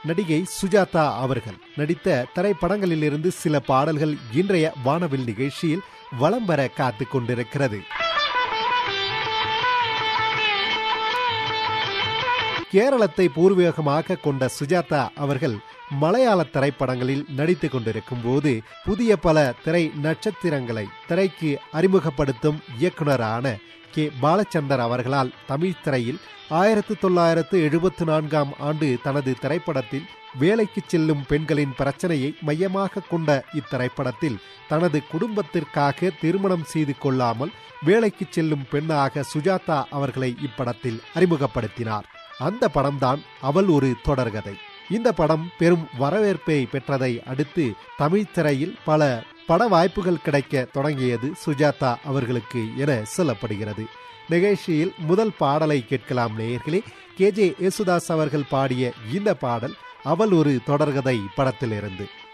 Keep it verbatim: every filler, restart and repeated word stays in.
நடிகை சுஜாதா அவர்கள் நடித்த திரைப்படங்களிலிருந்து சில பாடல்கள் இன்றைய வானவில் நிகழ்ச்சியில் வலம் வர காத்துக் கொண்டிருக்கிறது. கேரளத்தை பூர்வீகமாக கொண்ட சுஜாதா அவர்கள் மலையாள திரைப்படங்களில் நடித்துக் கொண்டிருக்கும் போது புதிய பல திரை நட்சத்திரங்களை திரைக்கு அறிமுகப்படுத்தும் இயக்குனரான கே பாலச்சந்தர் அவர்களால் தமிழ் திரையில் ஆயிரத்தி தொள்ளாயிரத்து எழுபத்தி நான்காம் ஆண்டு தனது திரைப்படத்தில் வேலைக்கு செல்லும் பெண்களின் பிரச்சனையை மையமாக கொண்ட இத்திரைப்படத்தில் தனது குடும்பத்திற்காக திருமணம் செய்து கொள்ளாமல் வேலைக்கு செல்லும் பெண்ணாக சுஜாதா அவர்களை இப்படத்தில் அறிமுகப்படுத்தினார். அந்த படம்தான் அவள் ஒரு தொடர்கதை. இந்த படம் பெரும் வரவேற்பை பெற்றதை அடுத்து தமிழ் திரையில் பல பட வாய்ப்புகள் கிடைக்க தொடங்கியது சுஜாதா அவர்களுக்கு என சொல்லப்படுகிறது. நிகழ்ச்சியில் முதல் பாடலை கேட்கலாம் நேயர்களே. கே ஜே யேசுதாஸ் அவர்கள் பாடிய இந்த பாடல் அவள் ஒரு தொடர்கதை படத்திலிருந்து.